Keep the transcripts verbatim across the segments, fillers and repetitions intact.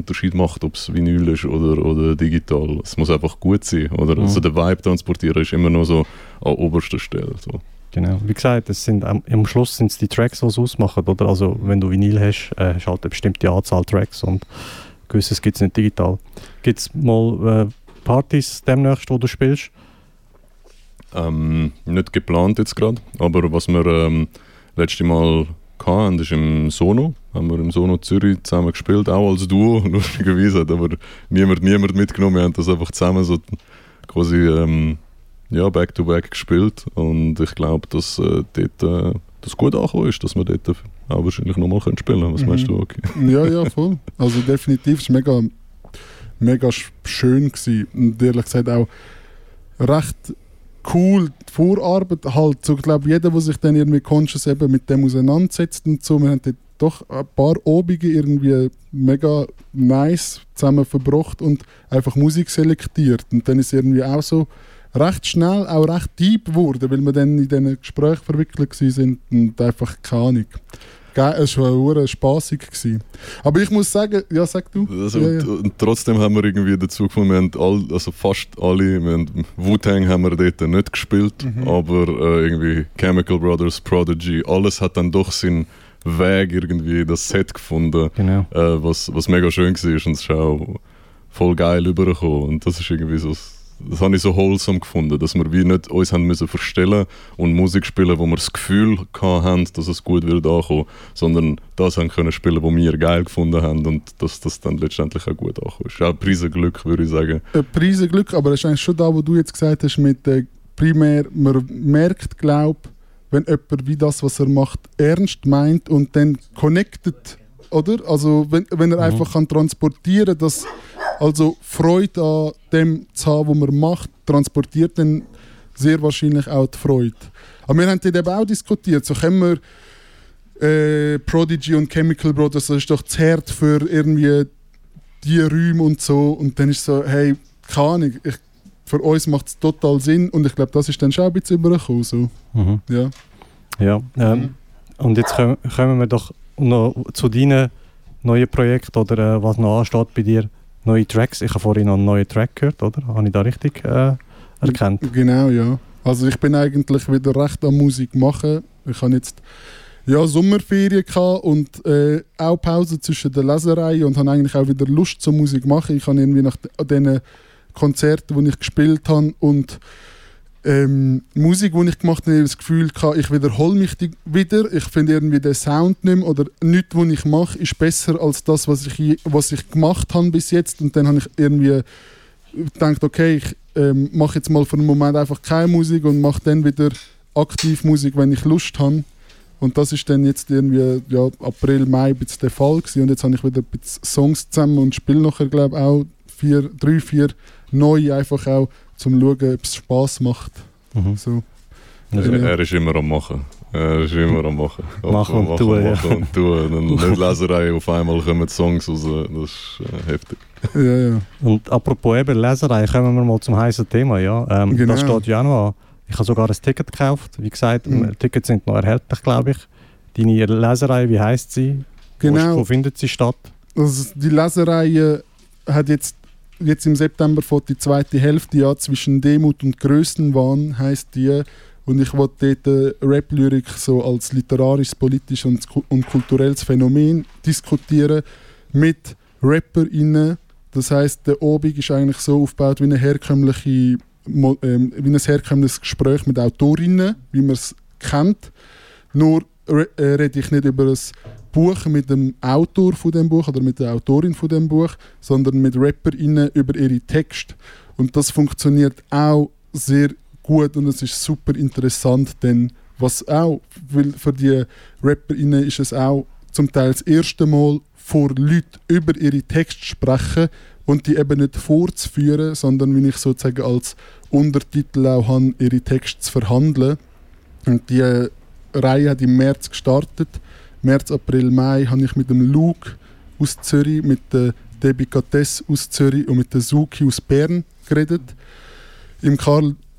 Unterschied macht, ob es Vinyl ist oder, oder digital. Es muss einfach gut sein. Oder? Mhm. Also der Vibe transportieren ist immer noch so an oberster Stelle. So. Genau. Wie gesagt, es sind, am, am Schluss sind es die Tracks, die es ausmachen. Oder? Also wenn du Vinyl hast, äh, hast du halt eine bestimmte Anzahl Tracks und gewisses gibt es nicht digital. Gibt es mal äh, Partys demnächst, wo du spielst? Ähm, nicht geplant jetzt gerade, aber was wir ähm, letzte Mal hatten, ist im Sono. Haben wir im Sono Zürich zusammen gespielt, auch als Duo, lustigerweise hat aber niemand, niemand mitgenommen. Wir haben das einfach zusammen so quasi ähm, ja, back-to-back gespielt und ich glaube, dass äh, dort äh, das gut angekommen ist, dass wir dort auch wahrscheinlich nochmal spielen können. Was mhm. meinst du, okay? Ja, ja, voll. Also definitiv, es war mega, mega schön gewesen. Und ehrlich gesagt auch recht cool, die Vorarbeit halt. So, ich glaube, jeder, der sich dann irgendwie conscious eben mit dem auseinandersetzt und so, wir haben dort doch ein paar Obige irgendwie mega nice zusammen verbracht und einfach Musik selektiert. Und dann ist es irgendwie auch so recht schnell, auch recht deep geworden, weil wir dann in diesen Gesprächen verwickelt waren und einfach keine Ahnung. Es war schon spassig gewesen. Aber ich muss sagen, ja, sag du. Also, ja, ja. Und trotzdem haben wir irgendwie dazu gefunden, wir haben all, also fast alle, wir haben Wu-Tang haben wir dort nicht gespielt, mhm. aber äh, irgendwie Chemical Brothers, Prodigy, alles hat dann doch seinen Weg irgendwie in das Set gefunden, genau. äh, was, was mega schön war und es ist auch voll geil rübergekommen und das ist irgendwie so, das habe ich so wholesome gefunden, dass wir wie nicht uns haben müssen verstellen und Musik spielen, wo wir das Gefühl hatten, dass es gut wird ankommen, sondern das haben können spielen, was wir geil gefunden haben und dass das dann letztendlich auch gut ankommt. Ist auch ein Preisenglück, würde ich sagen. Ein Preisenglück, aber es ist eigentlich schon da, wo du jetzt gesagt hast, mit äh, primär, man merkt, glaube ich, wenn jemand wie das, was er macht, ernst meint und dann connected, oder? Also wenn, wenn er mhm. einfach kann transportieren, dass also Freude an dem zu haben, was man macht, transportiert dann sehr wahrscheinlich auch die Freude. Aber wir haben dort eben auch diskutiert, so können wir äh, Prodigy und Chemical Brothers, das ist doch das Herz für irgendwie die Räume und so und dann ist so, hey, keine Ahnung, ich, für uns macht es total Sinn und ich glaube, das ist dann schon ein bisschen übergekommen. So. Mhm. Ja, ja ähm, mhm. Und jetzt kommen, kommen wir doch noch zu deinen neuen Projekten oder äh, was noch ansteht bei dir. Neue Tracks. Ich habe vorhin noch einen neuen Track gehört, oder? Habe ich da richtig äh, erkannt? Genau, ja. Also ich bin eigentlich wieder recht an Musik machen. Ich habe jetzt ja, Sommerferien gehabt und äh, auch Pause zwischen der Leserei und habe eigentlich auch wieder Lust zur Musik machen. Ich habe irgendwie nach diesen Konzerten, die ich gespielt habe und ähm, Musik, die ich gemacht habe, das Gefühl gehabt, ich wiederhole mich wieder. Ich finde irgendwie den Sound nicht mehr oder nichts, was ich mache, ist besser als das, was ich, was ich gemacht habe bis jetzt. Und dann habe ich irgendwie gedacht, okay, ich ähm, mache jetzt mal für einen Moment einfach keine Musik und mache dann wieder aktiv Musik, wenn ich Lust habe. Und das ist dann jetzt irgendwie ja, April, Mai ein bisschen der Fall gewesen. Und jetzt habe ich wieder ein bisschen Songs zusammen und spiele nachher, glaube ich, auch vier, drei, vier neue, einfach auch zum Schauen, ob es Spass macht. Mhm. So. Also, ja. Er ist immer am Machen. Er ist immer am Machen. Machen und machen, tun, machen ja. und tun. Dann nicht Leserei, auf einmal kommen Songs raus. Das ist äh, heftig. Ja, ja. Und apropos eben Leserei, kommen wir mal zum heißen Thema. Ja? Ähm, genau. Das steht ja auch noch an. Ich habe sogar ein Ticket gekauft. Wie gesagt, mhm. Tickets sind noch erhältlich, glaube ich. Deine Leserei, wie heisst sie? Genau. Wo, wo findet sie statt? Also die Leserei hat jetzt Jetzt im September fängt die zweite Hälfte an, zwischen Demut und Grössenwahn heisst die. Und ich wollte dort Rap-Lyrik so als literarisches, politisches und, und kulturelles Phänomen diskutieren mit RapperInnen. Das heisst, der Obig ist eigentlich so aufgebaut wie, eine herkömmliche, ähm, wie ein herkömmliches Gespräch mit Autorinnen, wie man es kennt. Nur re- äh, rede ich nicht über ein Buch mit dem Autor von dem Buch oder mit der Autorin von dem Buch, sondern mit RapperInnen über ihre Texte. Und das funktioniert auch sehr gut und es ist super interessant, denn was auch, weil für die RapperInnen ist es auch zum Teil das erste Mal vor Leuten über ihre Texte sprechen und die eben nicht vorzuführen, sondern wie ich sozusagen als Untertitel auch habe, ihre Texte zu verhandeln. Und die äh, Reihe hat im März gestartet. März, April, Mai habe ich mit dem Luke aus Zürich, mit der Debbie Cates aus Zürich und mit der Suki aus Bern geredet. Im Karl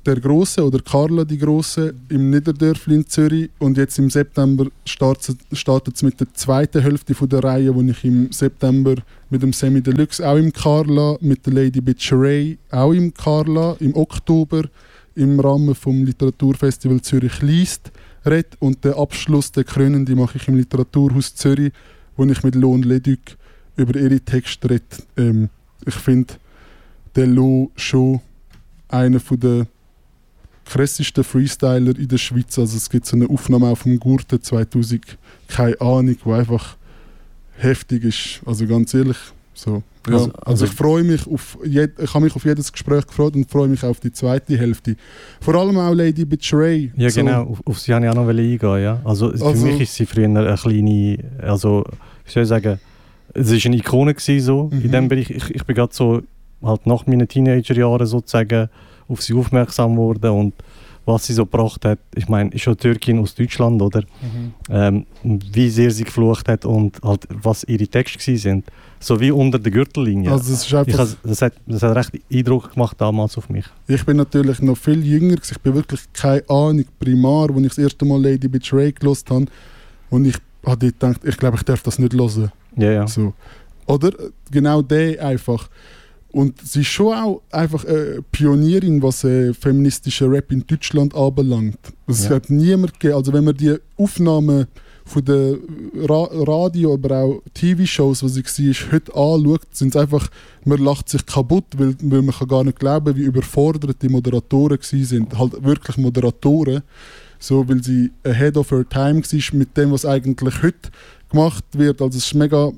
der Große oder Carla die Große im Niederdörfli in Zürich und jetzt im September startet es mit der zweiten Hälfte von der Reihe, wo ich im September mit dem Semi Deluxe auch im Carla, mit der Lady Bitcheray auch im Carla, im Oktober im Rahmen vom Literaturfestival Zürich liest red und den Abschluss, den Krönende, mache ich im Literaturhaus Zürich, wo ich mit Lo und Leduc über ihre Texte rede. Ähm, ich finde der Lo schon einer der krassesten Freestyler in der Schweiz. Also es gibt so eine Aufnahme auf dem Gurten zweitausend, keine Ahnung, die einfach heftig ist. Also ganz ehrlich, so. Ja. Also, also, also ich freue mich auf jed- ich habe mich auf jedes Gespräch gefreut und freue mich auf die zweite Hälfte. Vor allem auch Lady Bitcheray. Ja so. genau, auf, auf sie wollte ich auch noch eingehen. Ja. Also, für Also- mich ist sie früher eine kleine, also wie soll ich sagen, es war eine Ikone gewesen, so, Mhm. in dem Bereich. Ich, ich bin gerade so, halt nach meinen Teenagerjahren sozusagen auf sie aufmerksam geworden und was sie so gebracht hat. Ich meine, ist schon Türkin aus Deutschland, oder? Mhm. Ähm, wie sehr sie geflucht hat und halt, was ihre Texte gewesen sind. So wie unter der Gürtellinie. Also es ist ich einfach, has, das, hat, das hat recht Eindruck gemacht damals auf mich. ich bin natürlich noch viel jünger, ich bin wirklich keine Ahnung, primar, als ich das erste Mal Lady Bitcheray gehört habe und ich habe gedacht, ich glaube, ich darf das nicht hören. Ja, ja. So. Oder genau der einfach. Und sie ist schon auch einfach eine Pionierin, was äh, feministische Rap in Deutschland anbelangt. Es Ja. hat niemand gegeben. Also wenn man die Aufnahmen von den Ra- Radio, aber auch T V-Shows, was ich war, heute anschaut, sind es einfach, man lacht sich kaputt, weil, weil man kann gar nicht glauben, wie überfordert die Moderatoren gewesen sind. Halt wirklich Moderatoren. So, weil sie ahead of her time war mit dem, was eigentlich heute gemacht wird. Also es ist mega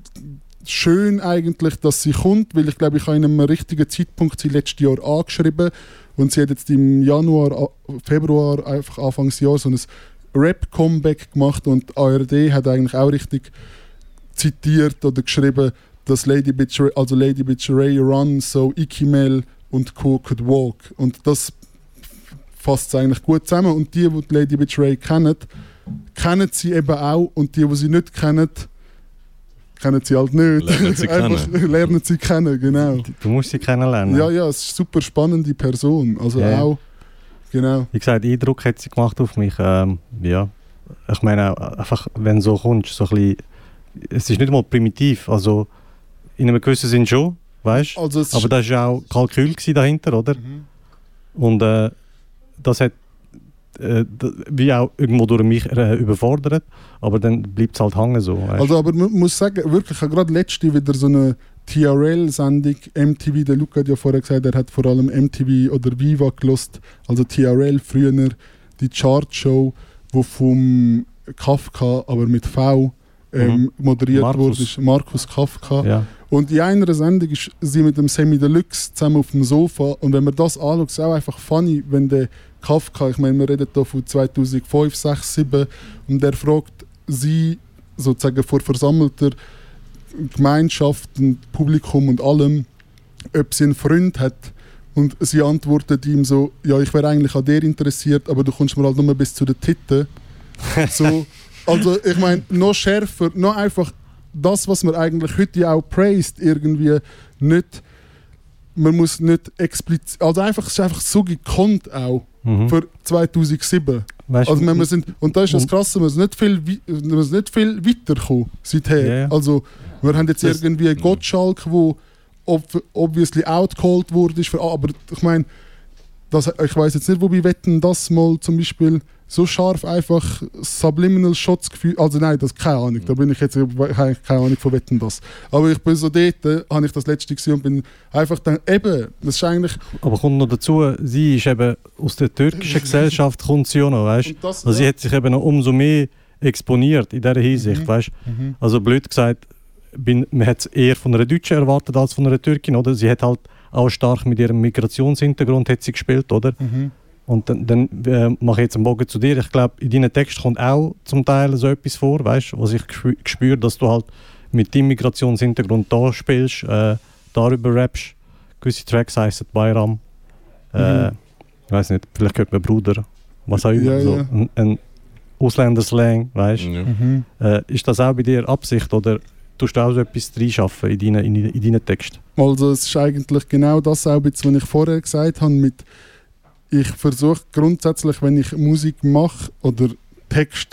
schön eigentlich, dass sie kommt, weil ich glaube, ich habe in einem richtigen Zeitpunkt sie letztes Jahr angeschrieben und sie hat jetzt im Januar, Februar, einfach Anfangsjahr so ein Rap-Comeback gemacht und A R D hat eigentlich auch richtig zitiert oder geschrieben, dass Lady Bitcheray, also Lady Bitcheray Run, so Ikimel und Co. could walk. Und das fasst es eigentlich gut zusammen. Und die, die Lady Bitcheray kennen, kennen sie eben auch und die, die sie nicht kennen, kennen sie halt nicht. Lernen sie Einfach lernen sie kennen, genau. Du musst sie kennenlernen. Ja, ja, es ist eine super spannende Person. Also Ja. auch, genau. Wie gesagt, Eindruck hat sie gemacht auf mich. Ähm, ja. Ich meine, auch einfach, wenn du so kommst, so ein bisschen, es ist nicht mal primitiv. Also in einem gewissen Sinn schon, weißt du? Also es Aber da war ja auch Kalkül gewesen dahinter, oder? Mhm. Und äh, das hat äh, d- wie auch irgendwo durch mich äh, überfordert. Aber dann bleibt es halt hängen so. Weißt? Also, aber man muss sagen, wirklich, ich habe gerade letzte wieder so eine T R L-Sendung, M T V, der Luca hat ja vorher gesagt, er hat vor allem M T V oder Viva gelost, also T R L früher, die Chartshow, die vom Kafka, aber mit V, ähm, Mhm. moderiert Markus. wurde, ist Markus Kafka. ja. Und in einer Sendung ist sie mit dem Semi Deluxe zusammen auf dem Sofa. Und wenn man das anschaut, ist es auch einfach funny, wenn der Kafka, ich meine, wir reden hier von zweitausendfünf, sechs, sieben, und der fragt sie sozusagen vor versammelter Gemeinschaft und Publikum und allem, ob sie einen Freund hat. Und sie antwortet ihm so, ja, ich wäre eigentlich an dir interessiert, aber du kommst mir halt nur bis zu den Titten. So, also ich meine, noch schärfer, noch einfach das, was man eigentlich heute auch praised, irgendwie nicht, man muss nicht explizit, also einfach, es ist einfach so gekonnt auch Mhm. für zweitausendsieben. Weißt du, Also wenn wir sind, und da ist das und- Krasse, wir sind nicht viel, wei- wir sind nicht viel weitergekommen seither. Ja, ja. Also wir haben jetzt Das- irgendwie Gottschalk, wo ob, obviously outcalled wurde, ist für, aber ich meine, das, ich weiß jetzt nicht, wo bei Wetten das mal zum Beispiel so scharf einfach Subliminal Shots gefühlt, also nein, das keine Ahnung, da bin ich jetzt, ich habe eigentlich keine Ahnung von Wetten das. Aber ich bin so dort, äh, habe ich das letzte gesehen und bin einfach dann, eben, das ist eigentlich, Aber kommt noch dazu, sie ist eben aus der türkischen Gesellschaft, kommt sie auch noch, weißt? und das, Also sie hat sich eben noch umso mehr exponiert in dieser Hinsicht, Mhm. weißt? Mhm. Also blöd gesagt, bin, man hat es eher von einer Deutschen erwartet als von einer Türkin, oder? Sie hat halt auch stark mit ihrem Migrationshintergrund hat sie gespielt, oder? Mhm. Und dann, dann äh, mache ich jetzt einen Bogen zu dir. Ich glaube, in deinen Texten kommt auch zum Teil so etwas vor, weißt? Was ich gespü- spüre, dass du halt mit deinem Migrationshintergrund da spielst, äh, darüber rappst. Gewisse Tracks heissen Bayram. Äh, Mhm. Ich weiß nicht, vielleicht gehört mir Bruder, was auch immer. Ja, so. ja. Ein, ein Ausländerslang, weißt du? Ja. Mhm. Äh, ist das auch bei dir Absicht oder tust du auch so etwas reinschaffen in deinen, in, in deinen Texten? Also es ist eigentlich genau das auch, was ich vorher gesagt habe, mit ich versuche grundsätzlich, wenn ich Musik mache oder Text,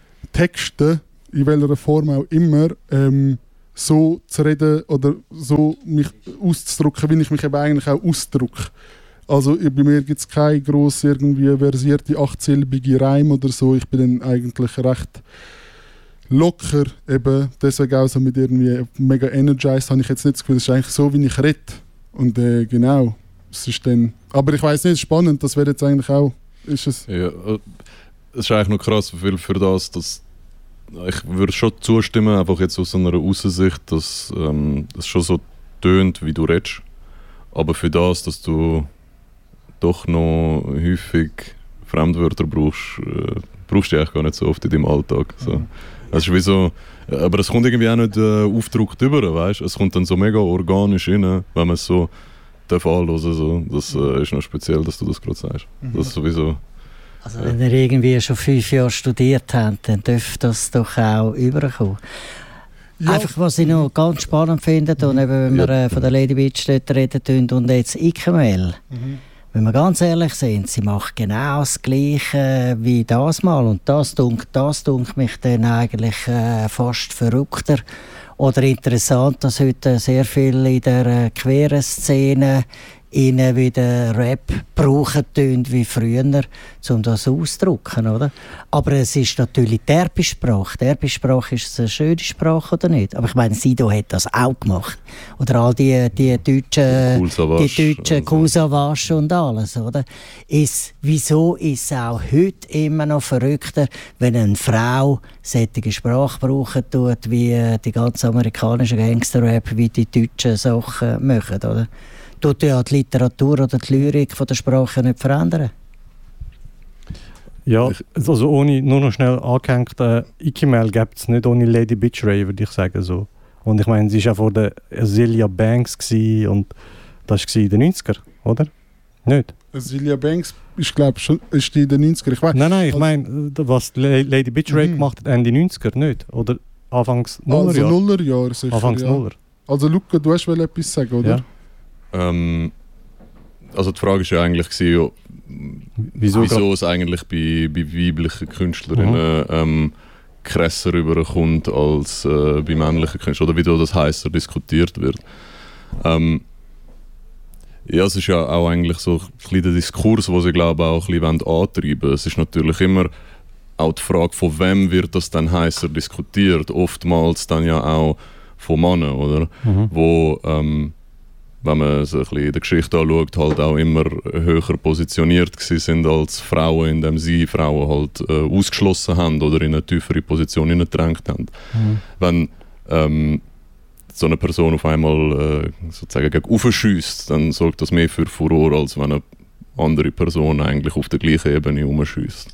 Texte, in welcher Form auch immer, ähm, so zu reden oder so mich auszudrücken, wie ich mich eben eigentlich auch ausdrücke. Also bei mir gibt es keine grosse, irgendwie versierte, achtsilbige Reim oder so. Ich bin dann eigentlich recht locker, eben deswegen auch so mit irgendwie mega energized, habe ich jetzt nicht das Gefühl, das ist eigentlich so, wie ich rede. Und äh, genau, es ist dann... Aber ich weiss nicht, spannend, das wäre jetzt eigentlich auch... Ist es... Ja, äh, es ist eigentlich noch krass, weil für das, dass ich würde schon zustimmen, einfach jetzt aus einer Aussicht, dass ähm, es schon so tönt, wie du redest. Aber für das, dass du doch noch häufig Fremdwörter brauchst, äh, brauchst du eigentlich gar nicht so oft in deinem Alltag. So. Mhm. Es ist wie so, aber es kommt irgendwie auch nicht äh, aufgedruckt rüber, weißt? Es kommt dann so mega organisch rein, wenn man es so darf anhören. So. Das äh, ist noch speziell, dass du das gerade sagst. Mhm. Das ist sowieso... Also wenn ihr irgendwie schon fünf Jahre studiert habt, dann dürfte das doch auch überkommen. Ja. Einfach, was ich noch ganz spannend finde, und eben, wenn wir äh, von der Lady Bitch dort reden und jetzt Ikemel, mhm. wenn wir ganz ehrlich sind, sie macht genau das Gleiche wie das mal. Und das dunkt, das dunkt mich dann eigentlich äh, fast verrückter oder interessant, dass heute sehr viel in der äh, queeren Szene ihnen wieder Rap brauchen tun wie früher, um das auszudrücken, oder? Aber es ist natürlich die Erbissprache. Die Erbissprache ist eine schöne Sprache, oder nicht? Aber ich meine, Sido hat das auch gemacht. Oder all die, die deutschen die deutschen Kusavage und alles, oder? Ist, wieso ist es auch heute immer noch verrückter, wenn eine Frau solche Sprache brauchen tut, wie die ganze amerikanische Gangster-Rap, wie die deutschen Sachen machen, oder? Tut ja die Literatur oder die Lyrik von der Sprache nicht verändern? Ja, also ohne, nur noch schnell angehängt, äh, Ikemel gibt es nicht ohne Lady Bitch Ray, würde ich sagen. So. Und ich meine, sie war auch vor der Azealia Banks und das war in den neunziger, oder? Nicht? Azealia Banks, ich glaube schon, ist die in den neunziger. Ich weiß. Nein, nein, ich meine, was Lady Bitch Ray mhm. gemacht hat, Ende neunziger, nicht? Oder Anfangs Nullerjahr? Also Nullerjahr sicher, Anfangs ja. Nuller. Also Luca, du hast wohl etwas sagen, oder? Ja. Ähm, also die Frage war ja eigentlich, gewesen, wieso, wieso es eigentlich bei, bei weiblichen Künstlerinnen mhm. ähm, krasser rüberkommt als äh, bei männlichen Künstlern, oder wieso das heißer diskutiert wird. Ähm, ja, es ist ja auch eigentlich so ein bisschen der Diskurs, den sie, glaube ich, auch ein bisschen antreiben wollen. Es ist natürlich immer auch die Frage, von wem wird das dann heißer diskutiert. Oftmals dann ja auch von Männern, oder? Mhm. Wo ähm, wenn man sich ein bisschen in der Geschichte anschaut, halt auch immer höher positioniert sind als Frauen, indem sie Frauen halt äh, ausgeschlossen haben oder in eine tiefere Position hineingedrängt haben. Mhm. Wenn ähm, so eine Person auf einmal äh, sozusagen gegen oben schiesst, dann sorgt das mehr für Furore, als wenn eine andere Person eigentlich auf der gleichen Ebene rumschiesst.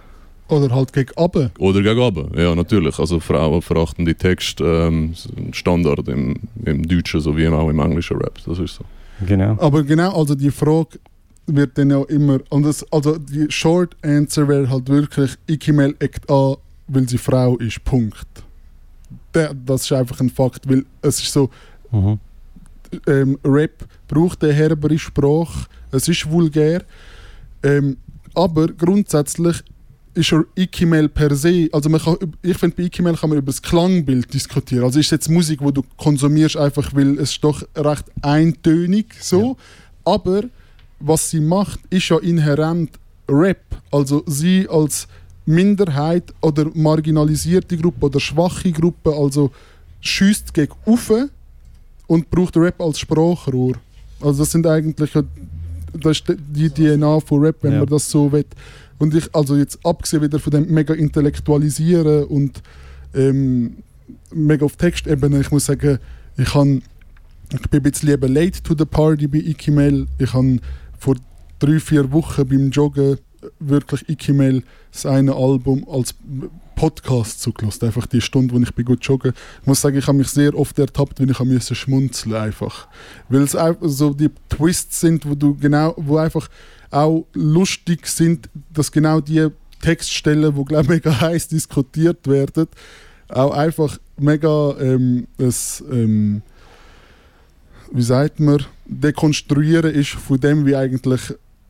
Oder halt gegen runter. Oder gegen runter, ja natürlich. Also Frauen verachten die Texte ähm, Standard im, im Deutschen sowie auch im englischen Rap, das ist so. Genau. Aber genau, also die Frage wird dann ja immer, und das, also die Short Answer wäre halt wirklich, Ikemel eckt an, weil sie Frau ist, Punkt. Der, das ist einfach ein Fakt, weil es ist so, mhm. ähm, Rap braucht eine herbere Sprache, es ist vulgär, ähm, aber grundsätzlich ist Ikemel per se, also man kann, ich finde, bei Ikemel kann man über das Klangbild diskutieren. Also ist jetzt Musik, die du konsumierst, einfach weil es ist doch recht eintönig so. Ja. Aber was sie macht, ist ja inhärent Rap. Also sie als Minderheit oder marginalisierte Gruppe oder schwache Gruppe, also schießt gegen Ufe und braucht Rap als Sprachrohr. Also das sind eigentlich das ist die D N A von Rap, wenn ja. man das so will. Und ich, also jetzt abgesehen wieder von dem mega Intellektualisieren und ähm, mega auf Textebene, ich muss sagen, ich, han, ich bin ein bisschen eben late to the party bei Ikemel. Ich habe vor drei, vier Wochen beim Joggen wirklich Ikemel das eine Album als Podcast zugelassen. Einfach die Stunde, wo ich bin gut joggen. Ich muss sagen, ich habe mich sehr oft ertappt, wenn ich musste schmunzeln einfach. Weil es einfach so die Twists sind, wo du genau, wo einfach auch lustig sind, dass genau die Textstellen, die glaube ich mega heiß diskutiert werden, auch einfach mega ähm, das, ähm, wie sagt man, dekonstruieren ist von dem, wie eigentlich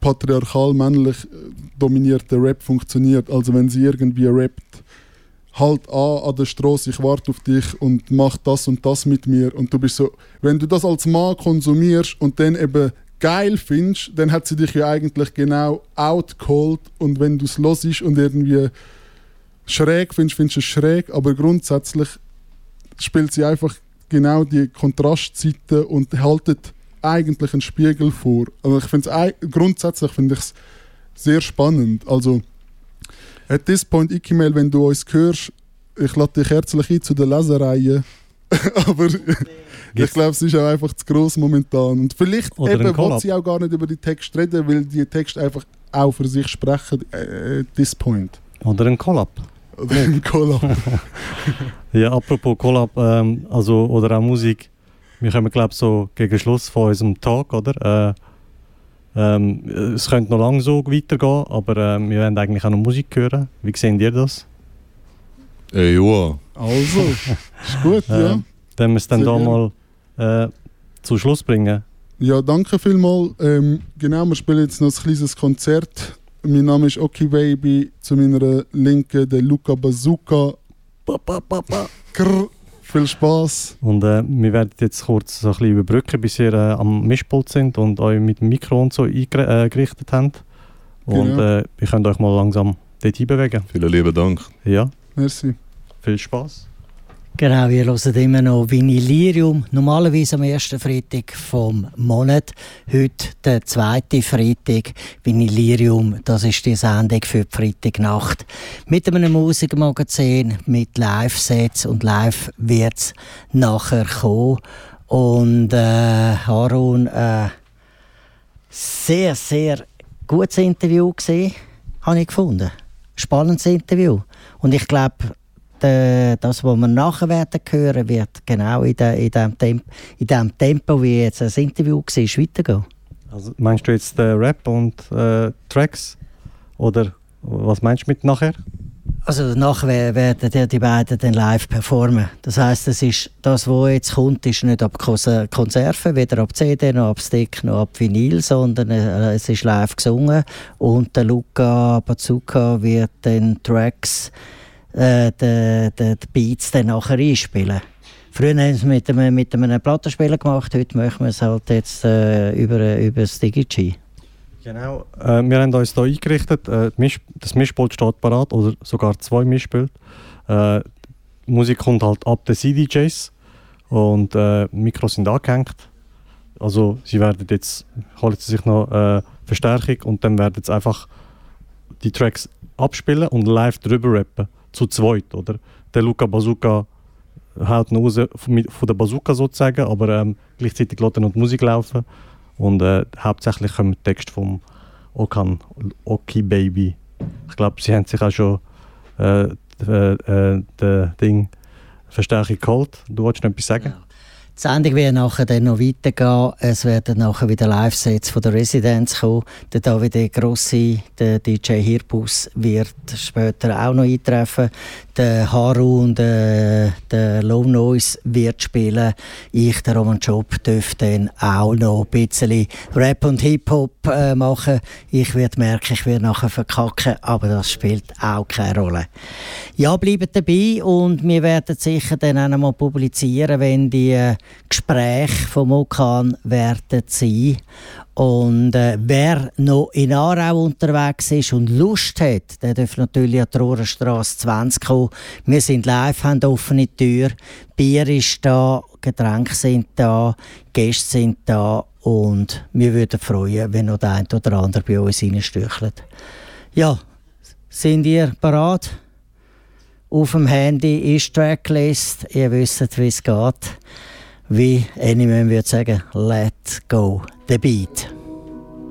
patriarchal männlich dominierter Rap funktioniert. Also wenn sie irgendwie rappt, halt an an der Straße, ich warte auf dich und mach das und das mit mir. Und du bist so, wenn du das als Mann konsumierst und dann eben geil findest, dann hat sie dich ja eigentlich genau outcalled. Und wenn du es hörst und irgendwie schräg findest, findest du es schräg, aber grundsätzlich spielt sie einfach genau die Kontrastseite und haltet eigentlich einen Spiegel vor. Also ich finde es grundsätzlich finde ich es sehr spannend. Also at this point, Ikimel, wenn du uns hörst, ich lade dich herzlich ein zu der Lesereihe. Aber ich glaube, es ist auch einfach zu gross momentan. Und vielleicht Oder eben will sie auch gar nicht über die Texte reden, weil die Texte einfach auch für sich sprechen at this point. Oder ein Collab. Oder ein Collab. Ja, apropos Collab, ähm, also, oder auch Musik. Wir kommen, glaube ich, so gegen Schluss von unserem Tag, oder? Äh, ähm, es könnte noch lange so weitergehen, aber äh, wir wollen eigentlich auch noch Musik hören. Wie seht ihr das? Äh, ja. Also, ist gut, ja. Ähm, dann müssen wir dann Sehr da mal äh, zum Schluss bringen. Ja, danke vielmals. Ähm, genau, wir spielen jetzt noch ein kleines Konzert. Mein Name ist Oki Baby, zu meiner Linken der Luca Bazooka. Ba, ba, ba, ba. Krr. Viel Spaß. Und äh, wir werden jetzt kurz so ein bisschen überbrücken, bis ihr äh, am Mischpult sind und euch mit dem Mikro und so eingerichtet äh, habt. Und Genau. äh, ihr könnt euch mal langsam dort hinbewegen. Vielen lieben Dank. Ja, Merci. viel Spaß. Genau, wir hören immer noch Vinylirium, normalerweise am ersten Freitag vom Monat. Heute der zweite Freitag. Vinylirium, das ist die Sendung für die Freitagnacht. Mit einem Musikmagazin, mit Live-Sets und live wird es nachher kommen. Und äh, Harun, äh, sehr, sehr gutes Interview gesehen, habe ich gefunden. Spannendes Interview. Und ich glaube, das, was wir nachher werden hören, wird genau in, de, in, dem Temp, in dem Tempo, wie jetzt das Interview war, weitergehen. Also meinst du jetzt den Rap und äh, Tracks? Oder was meinst du mit nachher? Also nachher werden die, die beiden dann live performen. Das heisst, das, ist, das, was jetzt kommt, ist nicht ab Konserven, weder ab C D, noch ab Stick, noch ab Vinyl, sondern äh, es ist live gesungen. Und der Luca Bazooka wird dann Tracks Äh, die, die, die Beats dann nachher einspielen. Früher haben sie es mit einem, mit einem Plattenspieler gemacht, heute machen wir es halt jetzt äh, über, über das Digi-G. Genau. Äh, wir haben uns hier eingerichtet. Äh, Misch, das Mischpult steht parat, oder sogar zwei Mischpulte. Äh, die Musik kommt halt ab den C D Js und äh, Mikros sind angehängt. Also sie werden jetzt, holen sie sich noch äh, Verstärkung und dann werden sie einfach die Tracks abspielen und live drüber rappen. Zu zweit, oder? Der Luca Bazooka haut noch raus von der Bazooka sozusagen, aber ähm, gleichzeitig lässt er noch die Musik laufen. Und äh, hauptsächlich kommen Text vom Okan, Oki Baby. Ich glaube, sie haben sich auch schon äh, äh, äh, das Ding Verstärkung geholt. Du wolltest noch etwas sagen? Ja. Die Sendung wird nachher dann noch weitergehen. Es werden nachher wieder Live-Sets von der Residenz kommen. Der Davide Grossi, der D J Hirbus, wird später auch noch eintreffen. Der Haru und der, der Low Noise wird spielen. Ich, der Roman Job, dürfte dann auch noch ein bisschen Rap und Hip-Hop äh, machen. Ich werde merken, ich werde nachher verkacken, aber das spielt auch keine Rolle. Ja, bleibt dabei und wir werden sicher dann auch noch mal publizieren, wenn die äh, Gespräche vom Okan werden sein. Und äh, wer noch in Aarau unterwegs ist und Lust hat, der darf natürlich an die Rohrenstrasse zwanzig kommen. Wir sind live, haben offene Tür. Bier ist da, Getränke sind da, Gäste sind da und wir würden freuen, wenn noch der eine oder andere bei uns reinstüchelt. Ja, sind ihr bereit? Auf dem Handy ist Tracklist, ihr wisst, wie es geht. Wie Anyman würde sagen, let's go, the beat.